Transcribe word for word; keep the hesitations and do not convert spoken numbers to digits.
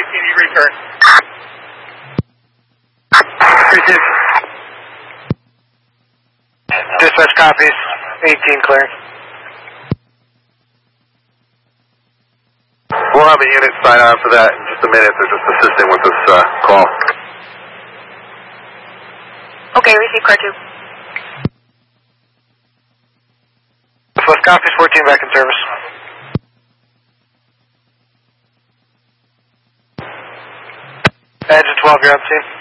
fourteen, you return. Receive. Dispatch copies. eighteen clear. We'll have a unit sign on for that in just a minute. They're just assisting with this uh, call. Okay, receive car two. West copies, fourteen back in service. Engine twelve, you're on scene.